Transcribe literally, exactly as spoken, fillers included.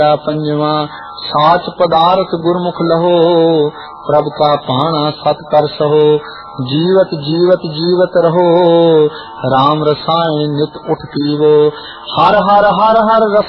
पंजवा साच पदार्थ गुरमुख लहो, प्रभ का पाना सत कर सहो। जीवत जीवत जीवत रहो, राम रसायन नित उठ पीवो। हर हर हर हर रस